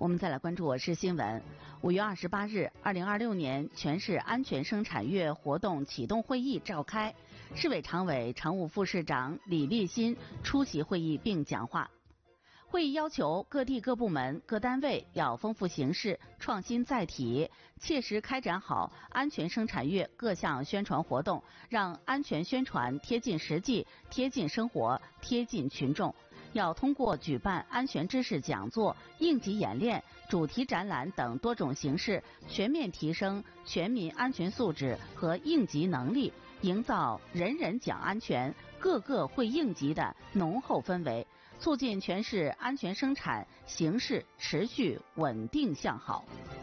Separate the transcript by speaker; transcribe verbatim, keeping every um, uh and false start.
Speaker 1: 我们再来关注我市新闻。五月二十八日，二零二六年全市安全生产月活动启动会议召开，市委常委、常务副市长李立新出席会议并讲话。会议要求各地各部门各单位要丰富形式、创新载体，切实开展好安全生产月各项宣传活动，让安全宣传贴近实际、贴近生活、贴近群众。要通过举办安全知识讲座、应急演练、主题展览等多种形式，全面提升全民安全素质和应急能力，营造人人讲安全、个个会应急的浓厚氛围，促进全市安全生产形势持续稳定向好。